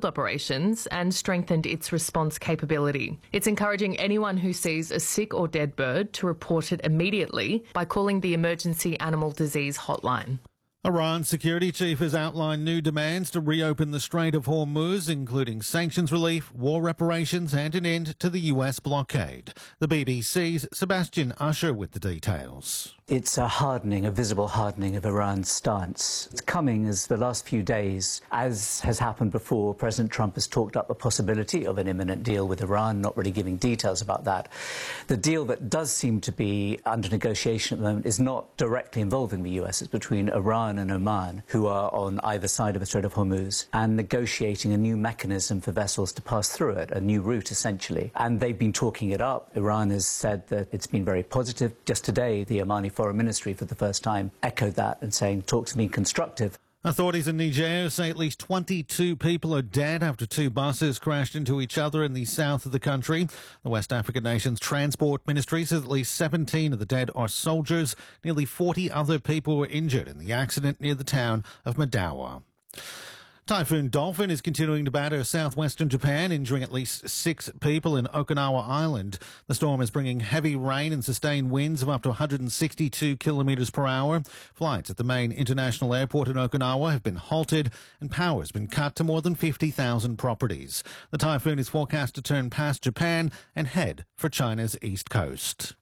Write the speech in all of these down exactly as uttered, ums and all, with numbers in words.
operations and strengthened its response capability. It's encouraging anyone who sees a sick or dead bird to report it immediately by calling the Emergency Animal Disease Hotline. Iran's security chief has outlined new demands to reopen the Strait of Hormuz, including sanctions relief, war reparations and an end to the U S blockade. The B B C's Sebastian Usher with the details. It's a hardening, a visible hardening of Iran's stance. It's coming as the last few days, as has happened before, President Trump has talked up the possibility of an imminent deal with Iran, not really giving details about that. The deal that does seem to be under negotiation at the moment is not directly involving the U S. It's between Iran and Oman, who are on either side of the Strait of Hormuz, and negotiating a new mechanism for vessels to pass through it, a new route essentially. And they've been talking it up. Iran has said that it's been very positive. Just today, the Omani Foreign Ministry for the first time echoed that and saying talks have been constructive. Authorities in Niger say at least twenty-two people are dead after two buses crashed into each other in the south of the country. The West African nation's transport ministry says at least seventeen of the dead are soldiers. Nearly forty other people were injured in the accident near the town of Madawa. Typhoon Dolphin is continuing to batter southwestern Japan, injuring at least six people in Okinawa Island. The storm is bringing heavy rain and sustained winds of up to one hundred sixty-two kilometres per hour. Flights at the main international airport in Okinawa have been halted and power has been cut to more than fifty thousand properties. The typhoon is forecast to turn past Japan and head for China's east coast.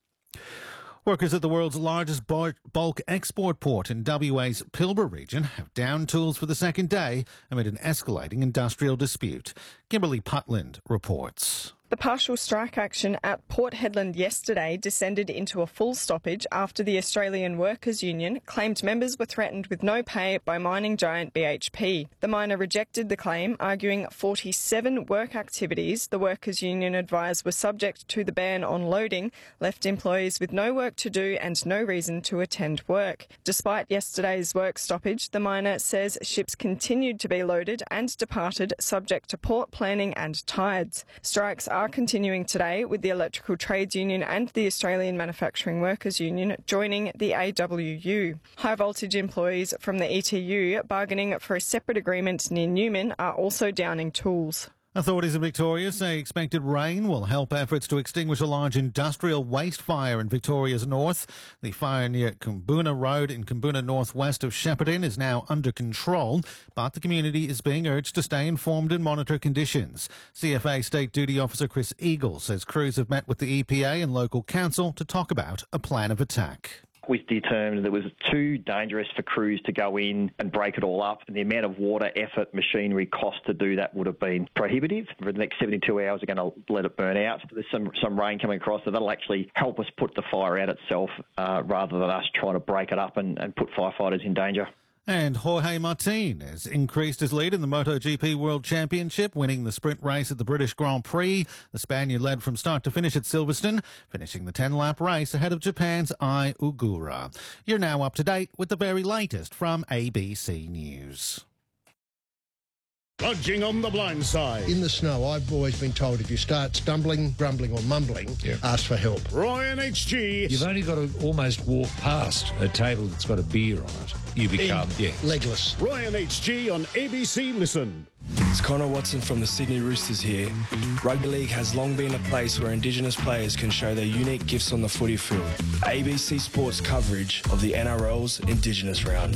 Workers at the world's largest bulk export port in W A's Pilbara region have downed tools for the second day amid an escalating industrial dispute. Kimberly Putland reports. The partial strike action at Port Hedland yesterday descended into a full stoppage after the Australian Workers' Union claimed members were threatened with no pay by mining giant B H P. The miner rejected the claim, arguing forty-seven work activities the Workers' Union advised were subject to the ban on loading left employees with no work to do and no reason to attend work. Despite yesterday's work stoppage, the miner says ships continued to be loaded and departed subject to port planning and tides. Strikes are continuing today, with the Electrical Trades Union and the Australian Manufacturing Workers Union joining the A W U. High voltage employees from the E T U bargaining for a separate agreement near Newman are also downing tools. Authorities in Victoria say expected rain will help efforts to extinguish a large industrial waste fire in Victoria's north. The fire near Koombuna Road in Koombuna northwest of Shepparton is now under control, but the community is being urged to stay informed and monitor conditions. C F A State Duty Officer Chris Eagle says crews have met with the E P A and local council to talk about a plan of attack. We determined that it was too dangerous for crews to go in and break it all up, and the amount of water, effort, machinery, cost to do that would have been prohibitive. For the next seventy-two hours, we're going to let it burn out. There's some, some rain coming across, so that'll actually help us put the fire out itself uh, rather than us trying to break it up and, and put firefighters in danger. And Jorge Martin has increased his lead in the MotoGP World Championship, winning the sprint race at the British Grand Prix. The Spaniard led from start to finish at Silverstone, finishing the ten-lap race ahead of Japan's Ai Ogura. You're now up to date with the very latest from A B C News. Lodging on the blind side. In the snow, I've always been told if you start stumbling, grumbling or mumbling, yeah. ask for help. Roy and H G. You've only got to almost walk past a table that's got a beer on it. You become, In, yeah. legless. Roy and H G on A B C Listen. It's Connor Watson from the Sydney Roosters here. Rugby League has long been a place where Indigenous players can show their unique gifts on the footy field. A B C Sports coverage of the N R L's Indigenous Round.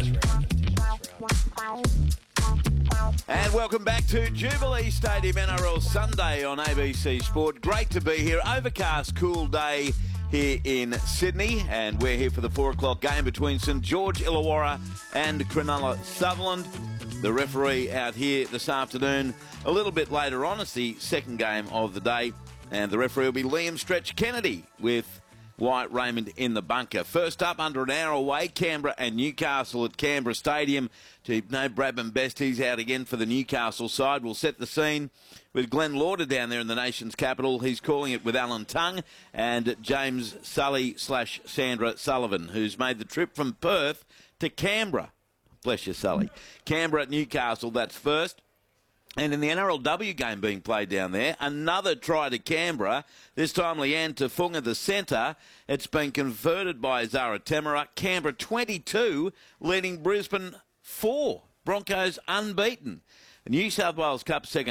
And welcome back to Jubilee Stadium N R L Sunday on A B C Sport. Great to be here. Overcast, cool day here in Sydney, and we're here for the four o'clock game between St George Illawarra and Cronulla Sutherland. The referee out here this afternoon. A little bit later on, it's the second game of the day, and the referee will be Liam Stretch Kennedy with Wyatt Raymond in the bunker. First up, under an hour away, Canberra and Newcastle at Canberra Stadium. To know Bradman Best, he's out again for the Newcastle side. We'll set the scene with Glenn Lauder down there in the nation's capital. He's calling it with Alan Tongue and James Sully slash Sandra Sullivan, who's made the trip from Perth to Canberra. Bless you, Sully. Canberra at Newcastle, that's first. And in the N R L W game being played down there, another try to Canberra, this time Leanne Tafunga, the centre. It's been converted by Zara Temera. Canberra twenty-two, leading Brisbane four. Broncos unbeaten. New South Wales Cup second.